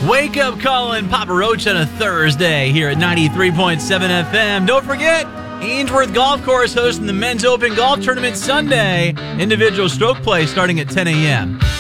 Wake up calling Papa Roach on a Thursday here at 93.7 FM. Don't forget, Ainsworth Golf Course hosting the Men's Open Golf Tournament Sunday. Individual stroke play starting at 10 a.m.